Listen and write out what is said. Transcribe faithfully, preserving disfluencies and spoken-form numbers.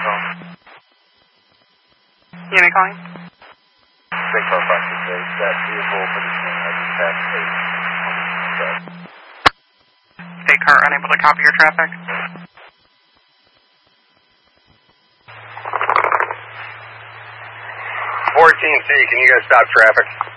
Unit calling. Six four five six eight. That vehicle for the scene has passed eight. State car unable to copy your traffic. fourteen C, can you guys stop traffic?